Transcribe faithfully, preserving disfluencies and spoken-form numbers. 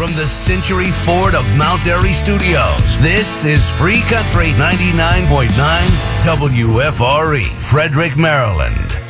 from the Century Ford of Mount Airy Studios, this is Free Country ninety-nine point nine W F R E, Frederick, Maryland.